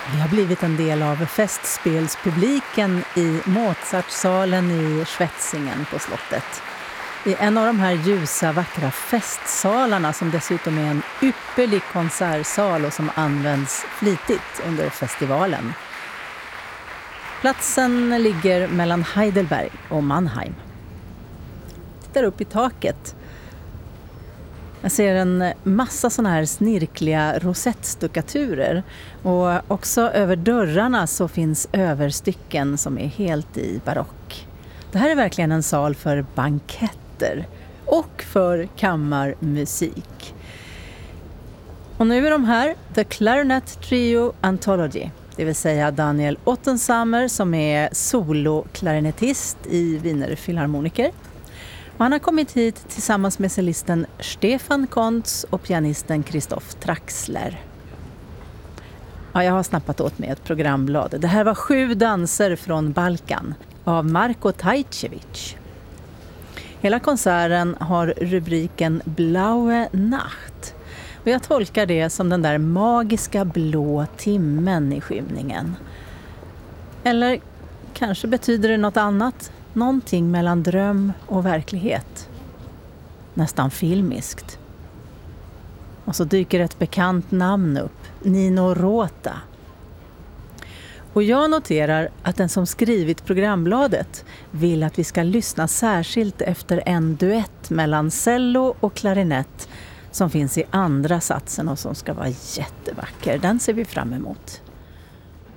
Vi har blivit en del av festspelspubliken i Mozartsalen i Schwetzingen på slottet. I en av de här ljusa, vackra festsalarna som dessutom är en ypperlig konsertsal och som används flitigt under festivalen. Platsen ligger mellan Heidelberg och Mannheim. Tittar upp i taket. Jag ser en massa såna här snirkliga rosettstuckaturer och också över dörrarna så finns överstycken som är helt i barock. Det här är verkligen en sal för banketter och för kammarmusik. Och nu är de här, The Clarinet Trio Anthology, det vill säga Daniel Ottensamer som är soloklarinettist i Wiener Philharmoniker. Och han har kommit hit tillsammans med cellisten Stefan Kontz och pianisten Christoph Traxler. Ja, jag har snappat åt med ett programblad. Det här var 7 danser från Balkan av Marko Tajcevic. Hela konserten har rubriken Blaue Nacht. Och jag tolkar det som den där magiska blå timmen i skymningen. Eller kanske betyder det något annat. Någonting mellan dröm och verklighet. Nästan filmiskt. Och så dyker ett bekant namn upp. Nino Rota. Och jag noterar att den som skrivit programbladet vill att vi ska lyssna särskilt efter en duett mellan cello och klarinett som finns i andra satsen och som ska vara jättevacker. Den ser vi fram emot.